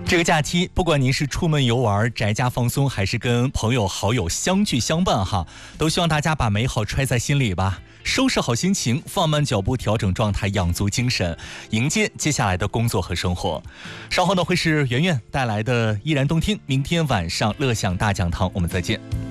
这个假期，不管您是出门游玩、宅家放松，还是跟朋友好友相聚相伴哈，都希望大家把美好揣在心里吧，收拾好心情，放慢脚步，调整状态，养足精神，迎接接下来的工作和生活。稍后呢，会是圆圆带来的依然动听，明天晚上乐享大讲堂，我们再见。